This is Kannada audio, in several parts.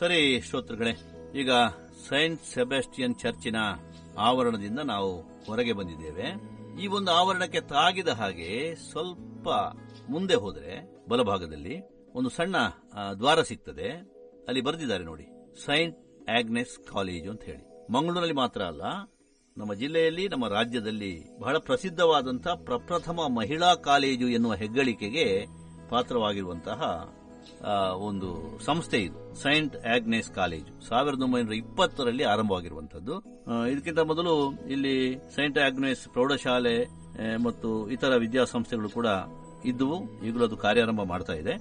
ಸರಿ ಶ್ರೋತೃಗಳೇ, ಈಗ ಸೈಂಟ್ ಸೆಬಾಸ್ಟಿಯನ್ ಚರ್ಚಿನ ಆವರಣದಿಂದ ನಾವು ಹೊರಗೆ ಬಂದಿದ್ದೇವೆ. ಈ ಒಂದು ಆವರಣಕ್ಕೆ ತಾಗಿದ ಹಾಗೆ ಸ್ವಲ್ಪ ಮುಂದೆ ಹೋದರೆ ಬಲಭಾಗದಲ್ಲಿ ಒಂದು ಸಣ್ಣ ದ್ವಾರ ಸಿಗ್ತದೆ. ಅಲ್ಲಿ ಬರೆದಿದ್ದಾರೆ ನೋಡಿ, ಸೈಂಟ್ ಆಗ್ನೆಸ್ ಕಾಲೇಜು ಅಂತ ಹೇಳಿ. ಮಂಗಳೂರಲ್ಲಿ ಮಾತ್ರ ಅಲ್ಲ, ನಮ್ಮ ಜಿಲ್ಲೆಯಲ್ಲಿ, ನಮ್ಮ ರಾಜ್ಯದಲ್ಲಿ ಬಹಳ ಪ್ರಸಿದ್ಧವಾದಂತಹ ಪ್ರಪ್ರಥಮ ಮಹಿಳಾ ಕಾಲೇಜು ಎನ್ನುವ ಹೆಗ್ಗಳಿಕೆಗೆ ಪಾತ್ರವಾಗಿರುವಂತಹ ಒಂದು ಸಂಸ್ಥೆ ಇದು. Saint Agnes college 1920ರಲ್ಲಿ ಆರಂಭವಾಗಿರುವಂತದ್ದು. ಇದಕ್ಕಿಂತ ಮೊದಲು ಇಲ್ಲಿ ಸೈಂಟ್ ಆಗ್ನೆಸ್ ಪ್ರೌಢಶಾಲೆ ಮತ್ತು ಇತರ ವಿದ್ಯಾಸಂಸ್ಥೆಗಳು ಕೂಡ ಇದ್ದುವು. ಈಗಲೂ ಅದು ಕಾರ್ಯಾರಂಭ ಮಾಡ್ತಾ ಇದೆ.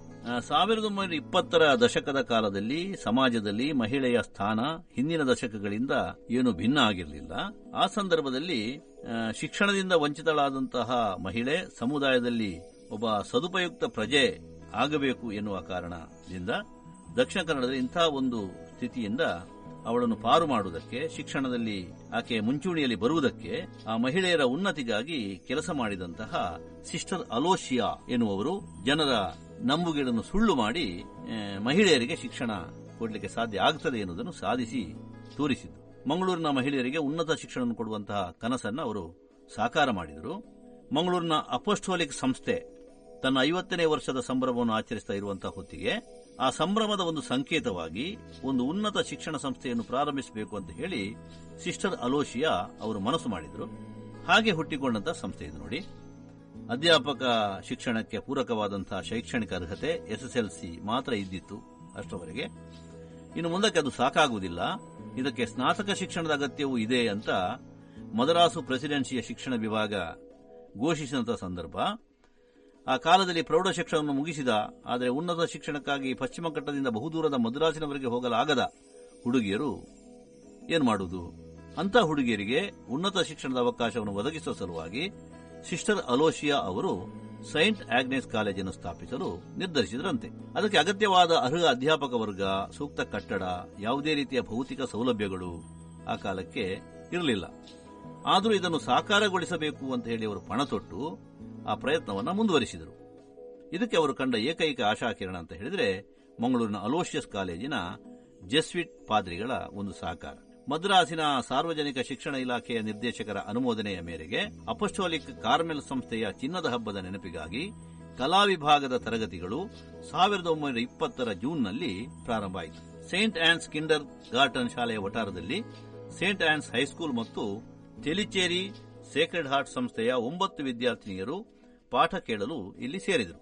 1920ರ ದಶಕದ ಕಾಲದಲ್ಲಿ ಸಮಾಜದಲ್ಲಿ ಮಹಿಳೆಯ ಸ್ಥಾನ ಹಿಂದಿನ ದಶಕಗಳಿಂದ ಏನು ಭಿನ್ನ ಆಗಿರಲಿಲ್ಲ. ಆ ಸಂದರ್ಭದಲ್ಲಿ ಶಿಕ್ಷಣದಿಂದ ವಂಚಿತಳಾದಂತಹ ಮಹಿಳೆ ಸಮುದಾಯದಲ್ಲಿ ಒಬ್ಬ ಸದುಪಯುಕ್ತ ಪ್ರಜೆ ಆಗಬೇಕು ಎನ್ನುವ ಕಾರಣದಿಂದ ದಕ್ಷಿಣ ಕನ್ನಡದಲ್ಲಿ ಇಂತಹ ಒಂದು ಸ್ಥಿತಿಯಿಂದ ಅವಳನ್ನು ಪಾರು ಮಾಡುವುದಕ್ಕೆ, ಶಿಕ್ಷಣದಲ್ಲಿ ಆಕೆ ಮುಂಚೂಣಿಯಲ್ಲಿ ಬರುವುದಕ್ಕೆ, ಆ ಮಹಿಳೆಯರ ಉನ್ನತಿಗಾಗಿ ಕೆಲಸ ಮಾಡಿದಂತಹ ಸಿಸ್ಟರ್ ಅಲೋಶಿಯಾ ಎನ್ನುವವರು ಜನರ ನಂಬುಗೆಗಳನ್ನು ಸುಳ್ಳು ಮಾಡಿ ಮಹಿಳೆಯರಿಗೆ ಶಿಕ್ಷಣ ಕೊಡಲಿಕ್ಕೆ ಸಾಧ್ಯ ಆಗ್ತದೆ ಎನ್ನುವುದನ್ನು ಸಾಧಿಸಿ ತೋರಿಸಿದ್ದು. ಮಂಗಳೂರಿನ ಮಹಿಳೆಯರಿಗೆ ಉನ್ನತ ಶಿಕ್ಷಣ ಕೊಡುವಂತಹ ಕನಸನ್ನು ಅವರು ಸಾಕಾರ ಮಾಡಿದರು. ಮಂಗಳೂರಿನ ಅಪೋಸ್ಟೋಲಿಕ್ ಸಂಸ್ಥೆ ತನ್ನ 50ನೇ ವರ್ಷದ ಸಂಭ್ರಮವನ್ನು ಆಚರಿಸ್ತಾ ಇರುವಂತಹ ಹೊತ್ತಿಗೆ ಆ ಸಂಭ್ರಮದ ಒಂದು ಸಂಕೇತವಾಗಿ ಒಂದು ಉನ್ನತ ಶಿಕ್ಷಣ ಸಂಸ್ಥೆಯನ್ನು ಪ್ರಾರಂಭಿಸಬೇಕು ಅಂತ ಹೇಳಿ ಸಿಸ್ಟರ್ ಅಲೋಶಿಯಾ ಅವರು ಮನಸ್ಸು ಮಾಡಿದರು. ಹಾಗೆ ಹುಟ್ಟಿಕೊಂಡಂತಹ ಸಂಸ್ಥೆ ಇದು ನೋಡಿ. ಅಧ್ಯಾಪಕ ಶಿಕ್ಷಣಕ್ಕೆ ಪೂರಕವಾದಂತಹ ಶೈಕ್ಷಣಿಕ ಅರ್ಹತೆ SSLC ಮಾತ್ರ ಇದ್ದಿತ್ತು ಅಷ್ಟರವರೆಗೆ. ಇನ್ನು ಮುಂದಕ್ಕೆ ಅದು ಸಾಕಾಗುವುದಿಲ್ಲ, ಇದಕ್ಕೆ ಸ್ನಾತಕ ಶಿಕ್ಷಣದ ಅಗತ್ಯವೂ ಇದೆ ಅಂತ ಮದರಾಸು ಪ್ರೆಸಿಡೆನ್ಸಿಯ ಶಿಕ್ಷಣ ವಿಭಾಗ ಘೋಷಿಸಿದಂತಹ ಸಂದರ್ಭ. ಆ ಕಾಲದಲ್ಲಿ ಪ್ರೌಢ ಶಿಕ್ಷಣವನ್ನು ಮುಗಿಸಿದ, ಆದರೆ ಉನ್ನತ ಶಿಕ್ಷಣಕ್ಕಾಗಿ ಪಶ್ಚಿಮ ಘಟ್ಟದಿಂದ ಬಹುದೂರದ ಮದ್ರಾಸಿನವರೆಗೆ ಹೋಗಲಾಗದ ಹುಡುಗಿಯರು ಏನು ಮಾಡುವುದು? ಅಂತ ಹುಡುಗಿಯರಿಗೆ ಉನ್ನತ ಶಿಕ್ಷಣದ ಅವಕಾಶವನ್ನು ಒದಗಿಸುವ ಸಲುವಾಗಿ ಸಿಸ್ಟರ್ ಅಲೋಶಿಯಾ ಅವರು ಸೈಂಟ್ ಆಗ್ನೆಸ್ ಕಾಲೇಜನ್ನು ಸ್ಥಾಪಿಸಲು ನಿರ್ಧರಿಸಿದರಂತೆ. ಅದಕ್ಕೆ ಅಗತ್ಯವಾದ ಅರ್ಹ ಅಧ್ಯಾಪಕ ವರ್ಗ, ಸೂಕ್ತ ಕಟ್ಟಡ, ಯಾವುದೇ ರೀತಿಯ ಭೌತಿಕ ಸೌಲಭ್ಯಗಳು ಆ ಕಾಲಕ್ಕೆ ಇರಲಿಲ್ಲ. ಆದರೂ ಇದನ್ನು ಸಾಕಾರಗೊಳಿಸಬೇಕು ಅಂತ ಹೇಳಿ ಅವರು ಪಣ ತೊಟ್ಟು ಆ ಪ್ರಯತ್ನವನ್ನು ಮುಂದುವರಿಸಿದರು. ಇದಕ್ಕೆ ಅವರು ಕಂಡ ಏಕೈಕ ಆಶಾಕಿರಣ ಅಂತ ಹೇಳಿದರೆ ಮಂಗಳೂರಿನ ಅಲೋಷಿಯಸ್ ಕಾಲೇಜಿನ ಜೆಸ್ವಿಟ್ ಪಾದ್ರಿಗಳ ಒಂದು ಸಹಕಾರ. ಮದ್ರಾಸಿನ ಸಾರ್ವಜನಿಕ ಶಿಕ್ಷಣ ಇಲಾಖೆಯ ನಿರ್ದೇಶಕರ ಅನುಮೋದನೆಯ ಮೇರೆಗೆ ಅಪೋಸ್ಟೋಲಿಕ್ ಕಾರ್ಮೆಲ್ ಸಂಸ್ಥೆಯ ಚಿನ್ನದ ಹಬ್ಬದ ನೆನಪಿಗಾಗಿ ಕಲಾ ವಿಭಾಗದ ತರಗತಿಗಳು 1920ರ ಜೂನ್ನಲ್ಲಿ ಪ್ರಾರಂಭ ಆಯಿತು. ಸೇಂಟ್ ಆನ್ಸ್ ಕಿಂಡರ್ ಗಾರ್ಟನ್ ಶಾಲೆಯ ವಠಾರದಲ್ಲಿ ಸೇಂಟ್ ಆನ್ಸ್ ಹೈಸ್ಕೂಲ್ ಮತ್ತು ತೆಲಿಚೇರಿ ಸೇಕ್ರೆಡ್ ಹಾರ್ಟ್ ಸಂಸ್ಥೆಯ 9 ವಿದ್ಯಾರ್ಥಿನಿಯರು ಪಾಠ ಕೇಳಲು ಇಲ್ಲಿ ಸೇರಿದರು.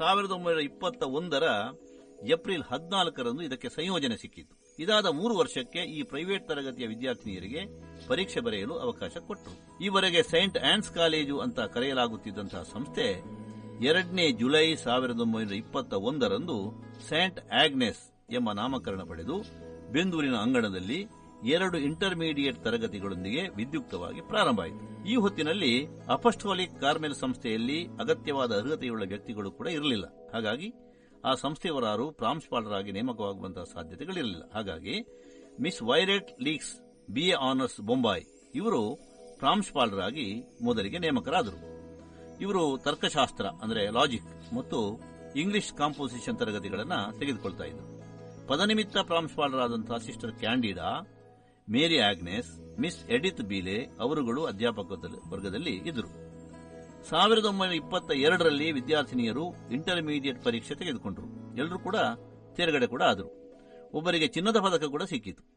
1921ರ ಏಪ್ರಿಲ್ 14ರಂದು ಇದಕ್ಕೆ ಸಂಯೋಜನೆ ಸಿಕ್ಕಿತು. ಇದಾದ 3 ವರ್ಷಕ್ಕೆ ಈ ಪ್ರೈವೇಟ್ ತರಗತಿಯ ವಿದ್ಯಾರ್ಥಿನಿಯರಿಗೆ ಪರೀಕ್ಷೆ ಬರೆಯಲು ಅವಕಾಶ ಕೊಟ್ಟರು. ಈವರೆಗೆ ಸೈಂಟ್ ಆನ್ಸ್ ಕಾಲೇಜು ಅಂತ ಕರೆಯಲಾಗುತ್ತಿದ್ದಂತಹ ಸಂಸ್ಥೆ 2ನೇ ಜುಲೈ 1921ರಂದು ಸೈಂಟ್ ಆಗ್ನೆಸ್ ಎಂಬ ನಾಮಕರಣ ಪಡೆದು ಬೆಂದೂರಿನ ಅಂಗಣದಲ್ಲಿ 2 ಇಂಟರ್ಮೀಡಿಯೇಟ್ ತರಗತಿಗಳೊಂದಿಗೆ ವಿದ್ಯುಕ್ತವಾಗಿ ಪ್ರಾರಂಭ ಆಯಿತು. ಈ ಹೊತ್ತಿನಲ್ಲಿ ಅಪೋಸ್ಟೋಲಿಕ್ ಕಾರ್ಮೆಲ್ ಸಂಸ್ಥೆಯಲ್ಲಿ ಅಗತ್ಯವಾದ ಅರ್ಹತೆಯುಳ್ಳ ವ್ಯಕ್ತಿಗಳು ಕೂಡ ಇರಲಿಲ್ಲ. ಹಾಗಾಗಿ ಆ ಸಂಸ್ಥೆಯವರಾರು ಪ್ರಾಂಶುಪಾಲರಾಗಿ ನೇಮಕವಾಗುವಂತಹ ಸಾಧ್ಯತೆಗಳಿರಲಿಲ್ಲ. ಹಾಗಾಗಿ miss ವೈರೆಟ್ leaks BA honours Bombay ಇವರು ಪ್ರಾಂಶುಪಾಲರಾಗಿ ಮೊದಲಿಗೆ ನೇಮಕರಾದರು. ಇವರು ತರ್ಕಶಾಸ್ತ್ರ ಅಂದರೆ ಲಾಜಿಕ್ ಮತ್ತು ಇಂಗ್ಲಿಷ್ ಕಾಂಪೋಸಿಷನ್ ತರಗತಿಗಳನ್ನು ತೆಗೆದುಕೊಳ್ತಾ ಇದ್ದರು. ಪದನಿಮಿತ್ತ ಪ್ರಾಂಶುಪಾಲರಾದಂತಹ ಸಿಸ್ಟರ್ ಕ್ಯಾಂಡಿಡಾ, ಮೇರಿ ಆಗ್ನೆಸ್, ಮಿಸ್ ಎಡಿತ್ ಬೀಲೆ ಅವರುಗಳು ಅಧ್ಯಾಪಕ ವರ್ಗದಲ್ಲಿ ಇದ್ದರು. 1922ರಲ್ಲಿ ವಿದ್ಯಾರ್ಥಿನಿಯರು ಇಂಟರ್ಮೀಡಿಯೇಟ್ ಪರೀಕ್ಷೆ ತೆಗೆದುಕೊಂಡರು. ಎಲ್ಲರೂ ಕೂಡ ತೇರ್ಗಡೆ ಕೂಡ ಆದರು. ಒಬ್ಬರಿಗೆ ಚಿನ್ನದ ಪದಕ ಕೂಡ ಸಿಕ್ಕಿತು.